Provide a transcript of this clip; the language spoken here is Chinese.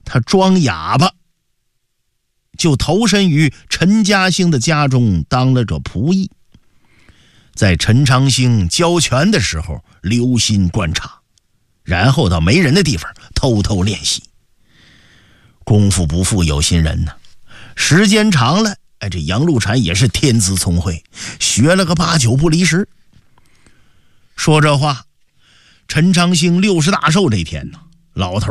他装哑巴，就投身于陈嘉兴的家中当了这仆役。在陈长兴教拳的时候留心观察，然后到没人的地方偷偷练习。功夫不负有心人呢，时间长了，这杨露禅也是天资聪慧，学了个8、9不离十。说这话，陈长兴60大寿这天呢，老头